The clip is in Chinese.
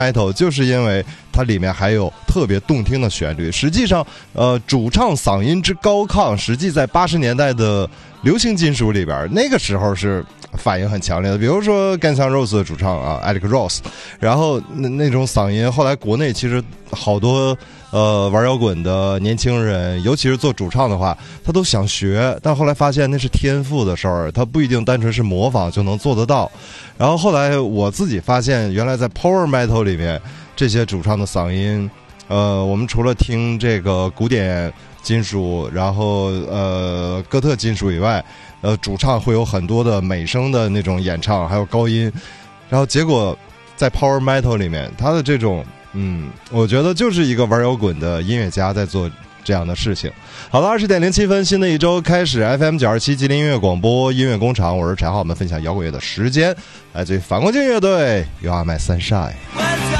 Metal 就是因为它里面还有特别动听的旋律。实际上，主唱嗓音之高亢，实际在80年代的流行金属里边，那个时候是反应很强烈的。比如说 Guns N' Roses 的主唱啊 Alec Ross， 然后那种嗓音，后来国内其实好多玩摇滚的年轻人，尤其是做主唱的话，他都想学，但后来发现那是天赋的事儿，他不一定单纯是模仿就能做得到。然后后来我自己发现，原来在 Power Metal 里面，这些主唱的嗓音，我们除了听这个古典金属，然后哥特金属以外，主唱会有很多的美声的那种演唱，还有高音。然后结果在 Power Metal 里面，他的这种我觉得就是一个玩摇滚的音乐家在做这样的事情。好了，20:07，新的一周开始 ，FM 927吉林音乐广播音乐工厂，我是陈浩，我们分享摇滚乐的时间，来自于反光镜乐队 You Are My Sunshine。